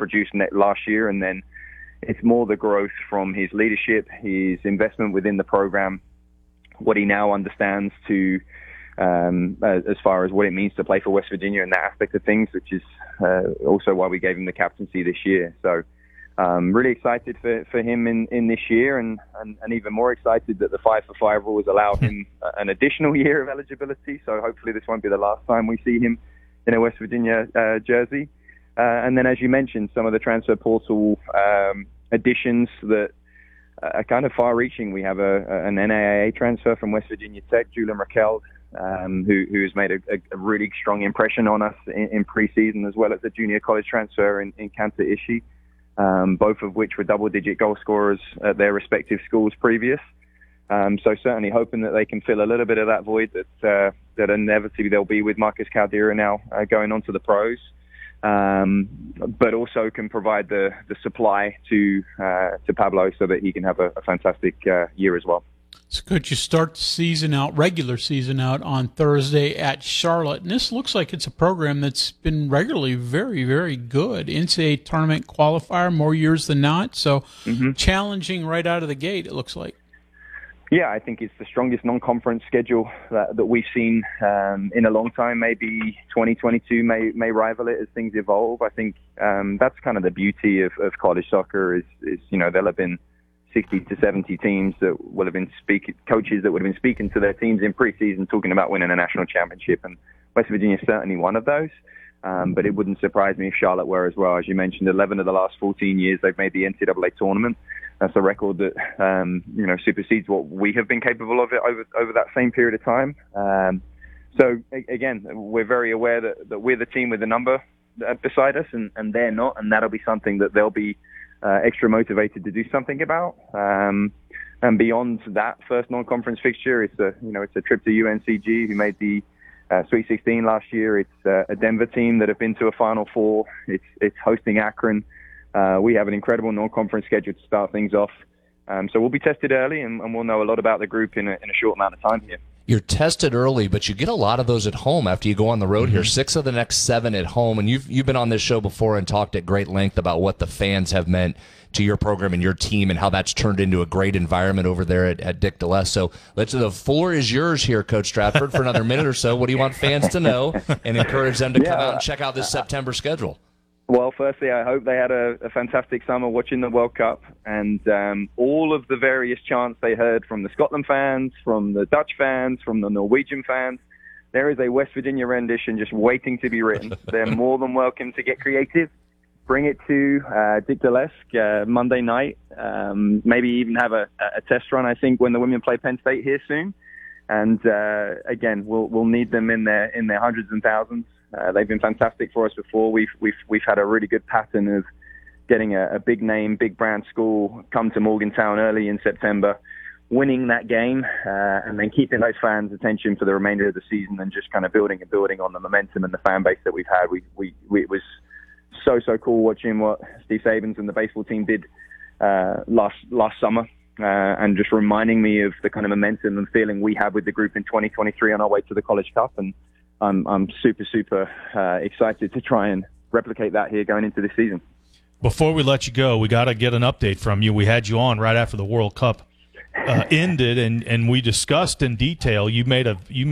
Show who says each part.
Speaker 1: produced last year, and then it's more the growth from his leadership, his investment within the program, what he now understands to as far as what it means to play for West Virginia and that aspect of things, which is also why we gave him the captaincy this year. So really excited for him in this year, and even more excited that the 5-for-5 rules allow him an additional year of eligibility. So hopefully this won't be the last time we see him in a West Virginia jersey. And then, as you mentioned, some of the transfer portal additions that are kind of far-reaching. We have an NAIA transfer from West Virginia Tech, Julian Raquel, who has made a really strong impression on us in preseason, as well as a junior college transfer in Kanta Ishii, both of which were double-digit goal scorers at their respective schools previous. So certainly hoping that they can fill a little bit of that void that inevitably they'll be with Marcus Caldera now going on to the pros. But also can provide the supply to Pablo so that he can have a fantastic year as well.
Speaker 2: So could you start the regular season out on Thursday at Charlotte? And this looks like it's a program that's been regularly very, very good. NCAA tournament qualifier more years than not. So challenging right out of the gate, it looks like.
Speaker 1: Yeah, I think it's the strongest non-conference schedule that we've seen in a long time. Maybe 2022 may rival it as things evolve. I think that's kind of the beauty of college soccer is there'll have been 60 to 70 teams that will have been coaches that would have been speaking to their teams in preseason talking about winning a national championship, and West Virginia is certainly one of those. But it wouldn't surprise me if Charlotte were as well. As you mentioned, 11 of the last 14 years they've made the NCAA tournament. That's a record that supersedes what we have been capable of over that same period of time. So again, we're very aware that we're the team with the number beside us, and they're not, and that'll be something that they'll be extra motivated to do something about. And beyond that first non-conference fixture, it's a trip to UNCG, who made the Sweet 16 last year. It's a Denver team that have been to a Final Four. It's hosting Akron. We have an incredible non-conference schedule to start things off. So we'll be tested early, and we'll know a lot about the group in a short amount of time here.
Speaker 3: You're tested early, but you get a lot of those at home after you go on the road here. 6 of the next 7 at home, and you've been on this show before and talked at great length about what the fans have meant to your program and your team and how that's turned into a great environment over there at Dick DeLess. So the floor is yours here, Coach Stratford, for another minute or so. What do you want fans to know and encourage them to come out and check out this September schedule?
Speaker 1: Well, firstly, I hope they had a fantastic summer watching the World Cup, and all of the various chants they heard from the Scotland fans, from the Dutch fans, from the Norwegian fans. There is a West Virginia rendition just waiting to be written. They're more than welcome to get creative. Bring it to Dick DeLesk Monday night. Maybe even have a test run, I think, when the women play Penn State here soon. And again, we'll need them in their hundreds and thousands. They've been fantastic for us before. We've had a really good pattern of getting a big name, big brand school come to Morgantown early in September, winning that game, and then keeping those fans' attention for the remainder of the season, and just kind of building on the momentum and the fan base that we've had. It was so cool watching what Steve Sabins and the baseball team did last summer. And just reminding me of the kind of momentum and feeling we have with the group in 2023 on our way to the College Cup. And I'm super excited to try and replicate that here going into this season.
Speaker 4: Before we let you go, we got to get an update from you. We had you on right after the World Cup ended, and we discussed in detail. You made